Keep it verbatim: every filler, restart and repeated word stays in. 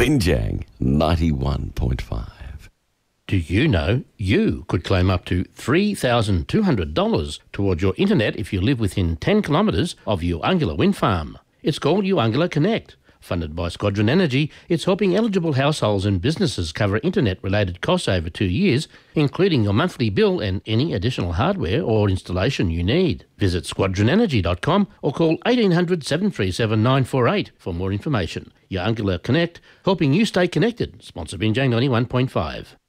Binjang ninety-one point five. Do you know you could claim up to three thousand two hundred dollars towards your internet if you live within ten kilometres of Uangula Wind Farm? It's called Uangula Connect. Funded by Squadron Energy, it's helping eligible households and businesses cover internet-related costs over two years, including your monthly bill and any additional hardware or installation you need. Visit squadron energy dot com or call eighteen hundred, seven three seven, nine four eight for more information. Uangula Connect, helping you stay connected. Sponsor Binjang ninety-one point five.